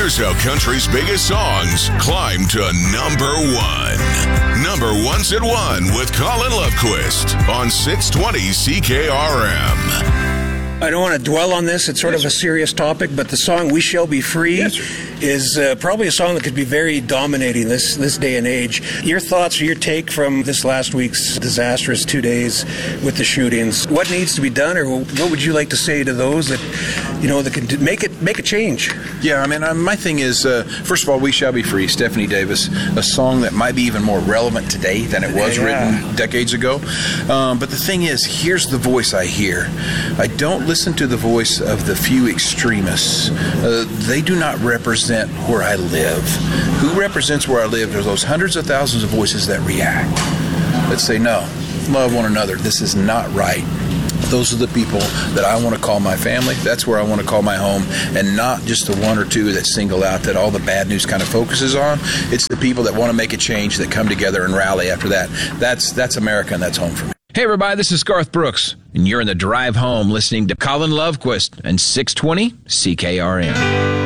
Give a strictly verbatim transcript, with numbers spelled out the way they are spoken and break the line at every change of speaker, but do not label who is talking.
Here's how country's biggest songs climb to number one. Number one's at one with Colin Lovequist on six twenty C K R M.
I don't want to dwell on this. It's sort
yes,
of a serious topic, but the song "We Shall Be Free"
yes,
is uh, probably a song that could be very dominating this this day and age. Your thoughts or your take from this last week's disastrous two days with the shootings? What needs to be done, or what would you like to say to those that, you know, that can make it make a change?
Yeah, I mean, uh, my thing is, uh, first of all, "We Shall Be Free," Stephanie Davis, a song that might be even more relevant today than it was
yeah.
written decades ago. Um, but the thing is, here's the voice I hear. I don't listen to the voice of the few extremists. Uh, they do not represent where I live. Who represents where I live are those hundreds of thousands of voices that react, that say, no, love one another. This is not right. Those are the people that I want to call my family. That's where I want to call my home, and not just the one or two that single out that all the bad news kind of focuses on. It's the people that want to make a change that come together and rally after that. That's that's America, and that's home for me.
Hey everybody, this is Garth Brooks, and you're in the drive home listening to Colin Lovequist and six twenty C K R M.